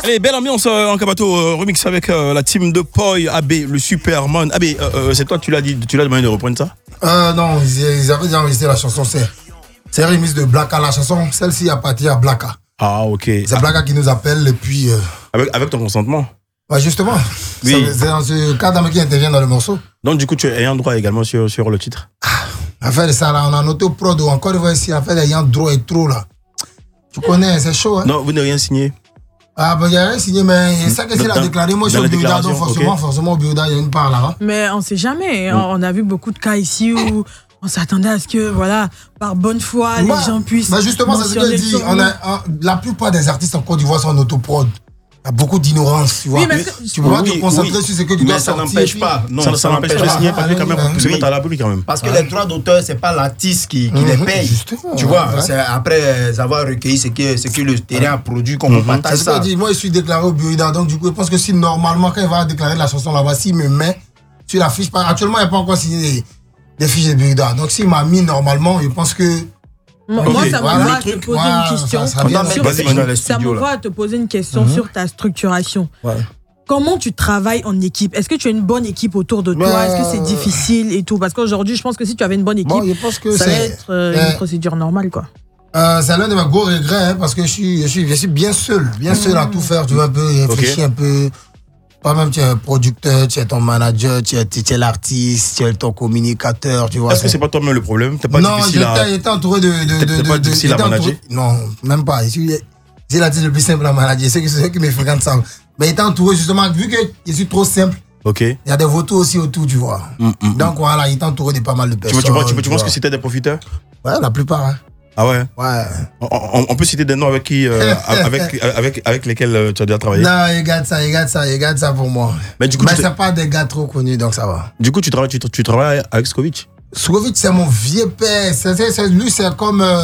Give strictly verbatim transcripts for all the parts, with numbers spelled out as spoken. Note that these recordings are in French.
Allez, belle ambiance euh, en Kabato, euh, remix avec euh, la team de Poi, A B, le Superman. A B, euh, euh, c'est toi, tu l'as dit, tu l'as demandé de reprendre ça? Euh, non, ils, ils avaient déjà enregistré la chanson, c'est, c'est un remix de Blacka. La chanson, celle-ci appartient à Blacka. Ah, ok. C'est Blacka qui nous appelle et puis. Euh... Avec, avec ton consentement? Ouais, justement. Oui. C'est, c'est dans ce cadre qui intervient dans le morceau. Donc, du coup, tu es ayant droit également sur, sur le titre? Ah, en fait, ça, là, on a noté au prod ou encore une fois ici, en fait, ayant droit et trop, là. Tu connais, c'est chaud, hein? Non, vous n'avez rien signé? Ah, ben, il n'y a rien signé, mais c'est ça que c'est la déclaré. Moi, je suis au Biouda, donc forcément, okay. forcément, au Biouda, il y a une part là. Hein. Mais on ne sait jamais. Mm. On a vu beaucoup de cas ici où on s'attendait à ce que, voilà, par bonne foi, bah, les gens puissent. Bah justement, c'est ce que je dis. On a, on, la plupart des artistes en Côte d'Ivoire sont en autoprod. Il y a beaucoup d'ignorance, tu vois. Oui, mais tu peux pas oui, te concentrer oui, sur ce que tu dois sortir. Mais ça n'empêche pas. Non, ça, ça n'empêche pas de signer parce que quand même, on peut se mettre à l'abri quand même. Parce que les droits d'auteur, c'est pas l'artiste qui, qui les paye. Tu vois, c'est après avoir recueilli ce que, ce que le terrain a produit qu'on partage ça. Moi, je suis déclaré au Biouda, donc du coup, je pense que si normalement, quand il va déclarer la chanson là-bas, s'il me met sur la fiche, actuellement, il n'y a pas encore signé des fiches de Biouda. Donc s'il m'a mis normalement, je pense que. Moi, okay. ça voilà, me va te poser voilà, une question. Ça, ça, sur, ça me va te poser une question mm-hmm. sur ta structuration. Ouais. Comment tu travailles en équipe? Est-ce que tu as une bonne équipe autour de toi? Ouais. Est-ce que c'est difficile et tout? Parce qu'aujourd'hui, je pense que si tu avais une bonne équipe, bon, je pense que ça va être euh, euh, une procédure normale, quoi. Euh, c'est l'un de mes gros regrets hein, parce que je suis, je suis, je suis bien seul, bien seul mmh. à tout faire. Tu vois un peu réfléchir okay. un peu. Toi-même, tu es un producteur, tu es ton manager, tu es, tu es l'artiste, tu es ton communicateur, tu vois. Est-ce que c'est pas toi-même le problème? T'es pas non, difficile j'étais, à... j'étais entouré de... de, de, T'es pas de, difficile à manager? Entouré... Non, même pas. Je suis, c'est l'artiste le plus simple à manager. C'est ceux qui me fréquentent ça. Mais j'étais entouré justement, vu que je suis trop simple, okay. il y a des vautours aussi autour, tu vois. Mm, mm, Donc voilà, j'étais entouré de pas mal de personnes. Tu, tu, tu, tu, tu penses que c'était des profiteurs? Ouais, la plupart. Hein. Ah ouais? Ouais. On, on peut citer des noms avec qui, euh, avec, avec, avec lesquels euh, tu as déjà travaillé? Non, il garde ça, il garde ça, il garde ça pour moi. Mais du coup, mais c'est pas des gars trop connus, donc ça va. Du coup, tu travailles, tu, tu travailles avec Skovic? Skovic, c'est mon vieux père. C'est, c'est, c'est, lui, c'est comme, euh,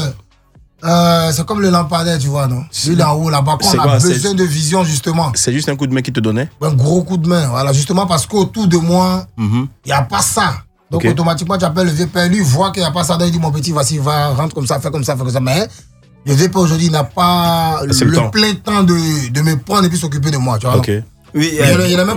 euh, c'est comme le lampadaire, tu vois, non? Lui, là haut, là-bas, quand on a quoi, besoin c'est... de vision, justement. C'est juste un coup de main qui te donnait? Un gros coup de main, voilà, justement, parce qu'autour de moi, il mm-hmm. n'y a pas ça. Donc okay. automatiquement, tu appelles le vieux père, lui, il voit qu'il n'y a pas ça, donc il dit mon petit, voici, va, rentre comme ça, fais comme ça, fais comme ça. Mais le vieux père aujourd'hui n'a pas c'est le, le plein temps de, de me prendre et puis s'occuper de moi, tu vois. Okay. Oui, il, euh, il a même